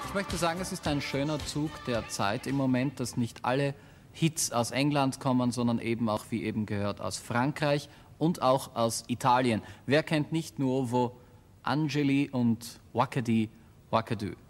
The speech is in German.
Ich möchte sagen, es ist ein schöner Zug der Zeit im Moment, dass nicht alle Hits aus England kommen, sondern eben auch, wie eben gehört, aus Frankreich und auch aus Italien. Wer kennt nicht Nuovo Angeli und Wakadi Wakadu?